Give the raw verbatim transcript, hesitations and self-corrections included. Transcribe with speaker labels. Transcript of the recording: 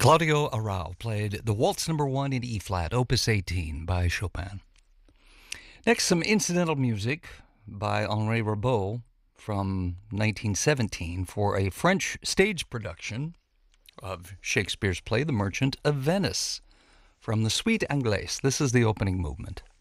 Speaker 1: Claudio Arrau played the Waltz Number One in E-flat, Opus eighteen by Chopin. Next, some incidental music by Henri Rabault from nineteen seventeen for a French stage production of Shakespeare's play The Merchant of Venice from the Suite Anglaise. This is the opening movement.